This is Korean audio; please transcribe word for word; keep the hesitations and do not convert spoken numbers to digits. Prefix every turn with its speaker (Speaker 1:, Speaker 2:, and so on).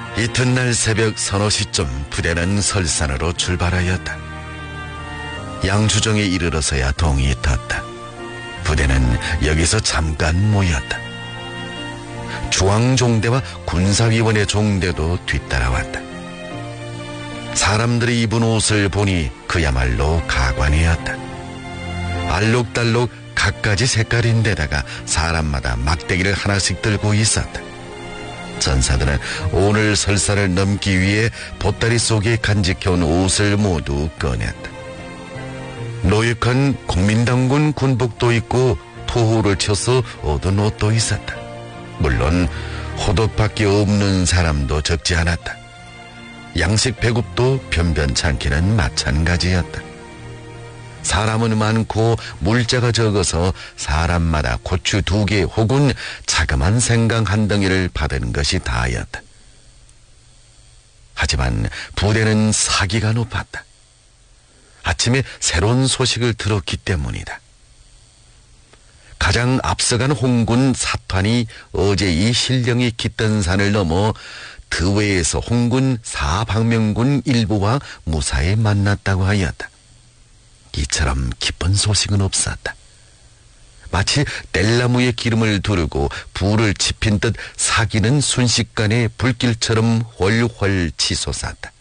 Speaker 1: 이튿날 새벽 서너 시쯤 부대는 설산으로 출발하였다. 양주정에 이르러서야 동이 텄다. 부대는 여기서 잠깐 모였다. 중앙종대와 군사위원회 종대도 뒤따라왔다. 사람들이 입은 옷을 보니 그야말로 가관이었다. 알록달록 갖가지 색깔인데다가 사람마다 막대기를 하나씩 들고 있었다. 전사들은 오늘 설산을 넘기 위해 보따리 속에 간직해온 옷을 모두 꺼냈다. 노획한 국민당군 군복도 있고 토호를 쳐서 얻은 옷도 있었다. 물론 호독밖에 없는 사람도 적지 않았다. 양식 배급도 변변찮기는 마찬가지였다. 사람은 많고 물자가 적어서 사람마다 고추 두 개 혹은 자그만 생강 한 덩이를 받은 것이 다였다. 하지만 부대는 사기가 높았다. 아침에 새로운 소식을 들었기 때문이다. 가장 앞서간 홍군 사탄이 어제 이 신령이 깃던 산을 넘어 드외에서 홍군 사방명군 일부와 무사히 만났다고 하였다. 이처럼 기쁜 소식은 없었다. 마치 뗄나무에 기름을 두르고 불을 지핀 듯 사기는 순식간에 불길처럼 훨훨 치솟았다.